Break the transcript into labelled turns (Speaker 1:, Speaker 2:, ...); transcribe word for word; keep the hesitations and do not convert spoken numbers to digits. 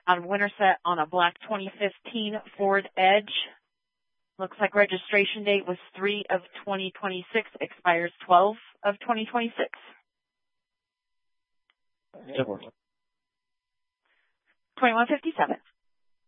Speaker 1: on Winterset on a black twenty fifteen Ford Edge. Looks like registration date was three of twenty twenty-six, expires twelve of twenty twenty-six. twenty-one fifty-seven.